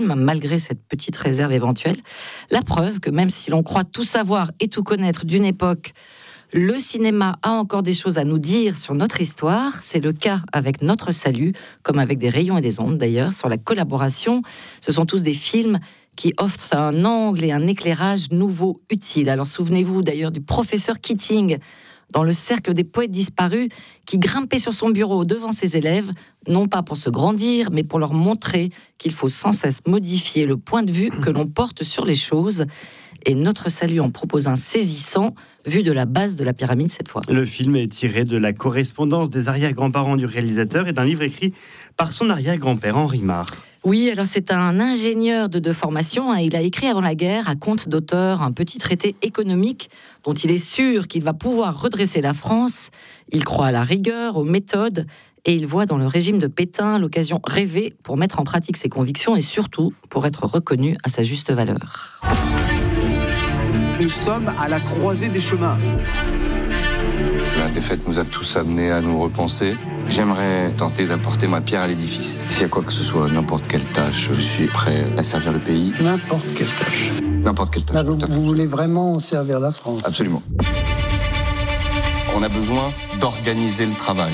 malgré cette petite réserve éventuelle. La preuve que même si l'on croit tout savoir et tout connaître d'une époque, le cinéma a encore des choses à nous dire sur notre histoire. C'est le cas avec Notre Salut, comme avec Des Rayons et des Ondes d'ailleurs, sur la collaboration. Ce sont tous des films qui offrent un angle et un éclairage nouveau, utile. Alors souvenez-vous d'ailleurs du professeur Keating dans Le Cercle des Poètes Disparus, qui grimpait sur son bureau devant ses élèves, non pas pour se grandir, mais pour leur montrer qu'il faut sans cesse modifier le point de vue que l'on porte sur les choses. Et Notre Salut en propose un saisissant, vu de la base de la pyramide cette fois. Le film est tiré de la correspondance des arrière-grands-parents du réalisateur et d'un livre écrit par son arrière-grand-père Henri Marre. Oui, alors c'est un ingénieur de formation. Il a écrit avant la guerre, à compte d'auteur, un petit traité économique dont il est sûr qu'il va pouvoir redresser la France. Il croit à la rigueur, aux méthodes, et il voit dans le régime de Pétain l'occasion rêvée pour mettre en pratique ses convictions et surtout pour être reconnu à sa juste valeur. Nous sommes à la croisée des chemins. La défaite nous a tous amenés à nous repenser. J'aimerais tenter d'apporter ma pierre à l'édifice. S'il y a quoi que ce soit, n'importe quelle tâche, je suis prêt à servir le pays. N'importe quelle tâche. N'importe quelle tâche. Vous voulez vraiment servir la France? Absolument. On a besoin d'organiser le travail.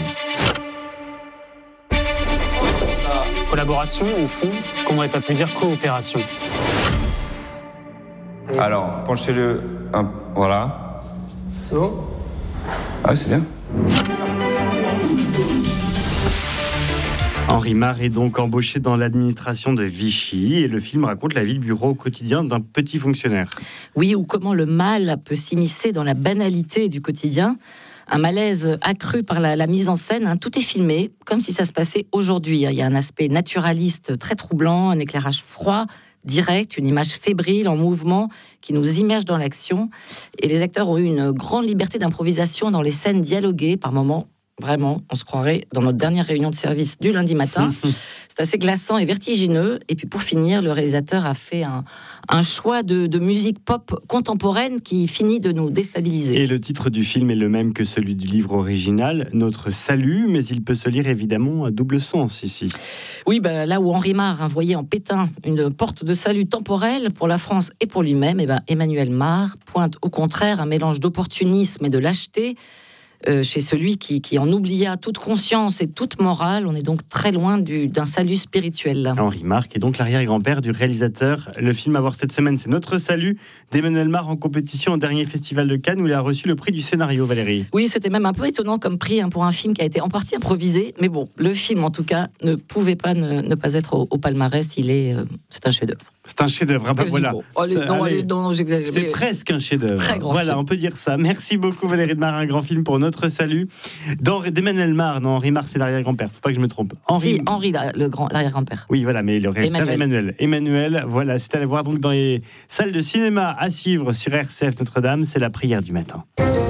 Collaboration, au fond, qu'on n'aurait pas pu dire coopération. Alors, penchez-le un... Voilà. C'est bon? Ah, c'est bien. Henri Marre est donc embauché dans l'administration de Vichy et le film raconte la vie de bureau au quotidien d'un petit fonctionnaire. Oui, ou comment le mal peut s'immiscer dans la banalité du quotidien. Un malaise accru par la mise en scène. Tout est filmé comme si ça se passait aujourd'hui. Il y a un aspect naturaliste très troublant, un éclairage froid, direct, une image fébrile, en mouvement, qui nous immerge dans l'action. Et les acteurs ont eu une grande liberté d'improvisation dans les scènes dialoguées. Par moments, vraiment, on se croirait dans notre dernière réunion de service du lundi matin. C'est assez glaçant et vertigineux. Et puis pour finir, le réalisateur a fait un choix de musique pop contemporaine qui finit de nous déstabiliser. Et le titre du film est le même que celui du livre original, Notre Salut, mais il peut se lire évidemment à double sens ici. Oui, là où Henri Marre voyait en Pétain une porte de salut temporelle pour la France et pour lui-même, Emmanuel Marre pointe au contraire un mélange d'opportunisme et de lâcheté chez celui qui en oublia toute conscience et toute morale. On est donc très loin d'un salut spirituel. Henri Marre est donc l'arrière-grand-père du réalisateur. Le film à voir cette semaine, c'est Notre Salut d'Emmanuel Marre en compétition au dernier festival de Cannes où il a reçu le prix du scénario, Valérie. Oui, c'était même un peu étonnant comme prix pour un film qui a été en partie improvisé. Mais bon, le film en tout cas ne pouvait pas ne pas être au palmarès. C'est un chef-d'œuvre. C'est un chef-d'œuvre. Voilà. Non, j'exagère. C'est presque un chef-d'œuvre. Voilà, film. On peut dire ça. Merci beaucoup Valérie de Marre, un grand film pour Notre Salut. D'Emmanuel Marre, non, Henri Marre, c'est l'arrière-grand-père. Faut pas que je me trompe. Henri, l'arrière-grand-père. Oui, voilà, mais le réalisateur Emmanuel, voilà, c'est à voir donc dans les salles de cinéma à suivre sur RCF Notre-Dame. C'est la prière du matin.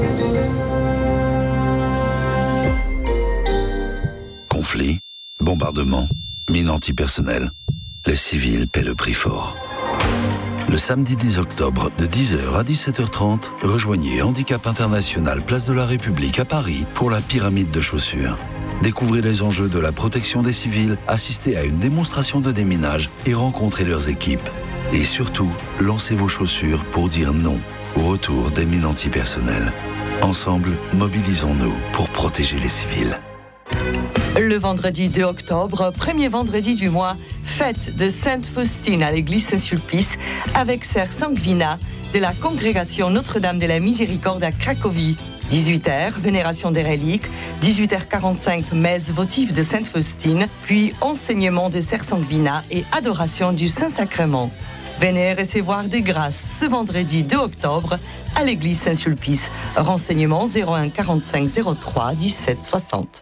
Conflit, bombardement, mine antipersonnelle. Les civils paient le prix fort. Le samedi 10 octobre, de 10h à 17h30, rejoignez Handicap International, Place de la République à Paris pour la pyramide de chaussures. Découvrez les enjeux de la protection des civils, assistez à une démonstration de déminage et rencontrez leurs équipes. Et surtout, lancez vos chaussures pour dire non au retour des mines antipersonnelles. Ensemble, mobilisons-nous pour protéger les civils. Le vendredi 2 octobre, premier vendredi du mois, fête de Sainte Faustine à l'église Saint-Sulpice avec Sœur Sanguina de la congrégation Notre-Dame de la Miséricorde à Cracovie. 18h, vénération des reliques, 18h45, messe votive de Sainte Faustine, puis enseignement de Sœur Sanguina et adoration du Saint-Sacrement. Venez recevoir des grâces ce vendredi 2 octobre à l'église Saint-Sulpice. Renseignements 01 45 03 17 60.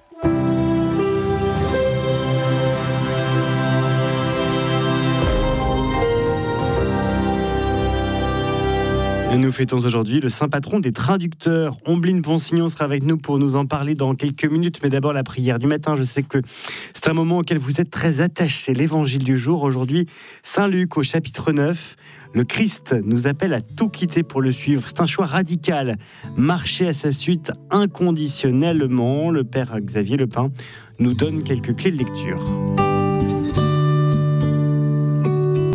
Nous fêtons aujourd'hui le saint patron des traducteurs. Ombline Ponsignon sera avec nous pour nous en parler dans quelques minutes. Mais d'abord, la prière du matin. Je sais que c'est un moment auquel vous êtes très attachés. L'évangile du jour. Aujourd'hui, Saint Luc au chapitre 9. Le Christ nous appelle à tout quitter pour le suivre. C'est un choix radical. Marcher à sa suite inconditionnellement. Le père Xavier Lepin nous donne quelques clés de lecture.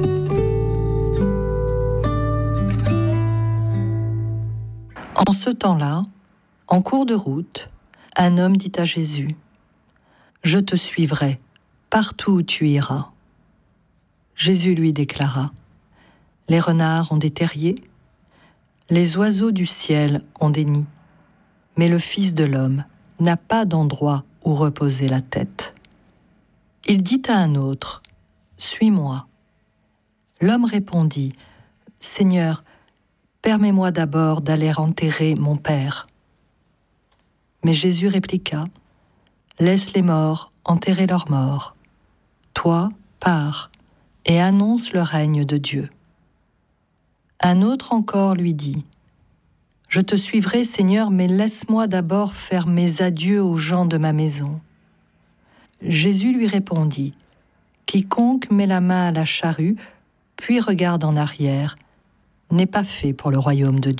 ce temps-là, en cours de route, un homme dit à Jésus : « Je te suivrai partout où tu iras. » Jésus lui déclara : « Les renards ont des terriers, les oiseaux du ciel ont des nids, mais le Fils de l'homme n'a pas d'endroit où reposer la tête. » Il dit à un autre : « Suis-moi. » L'homme répondit : « Seigneur, permets-moi d'abord d'aller enterrer mon père. » Mais Jésus répliqua : « Laisse les morts enterrer leurs morts. Toi, pars et annonce le règne de Dieu. » Un autre encore lui dit : « Je te suivrai, Seigneur, mais laisse-moi d'abord faire mes adieux aux gens de ma maison. » Jésus lui répondit : « Quiconque met la main à la charrue, puis regarde en arrière, n'est pas fait pour le royaume de Dieu. »